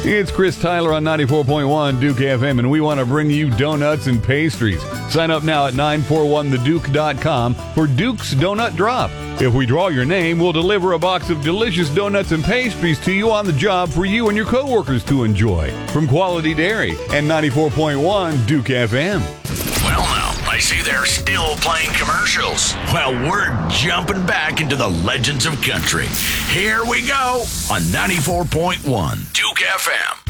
It's Chris Tyler on 94.1 Duke FM, and we want to bring you donuts and pastries. Sign up now at 941theduke.com for Duke's Donut Drop. If we draw your name, we'll deliver a box of delicious donuts and pastries to you on the job for you and your coworkers to enjoy. From Quality Dairy and 94.1 Duke FM. Well, now, I see they're still playing commercials. Well, we're jumping back into the legends of country. Here we go on 94.1 Duke FM.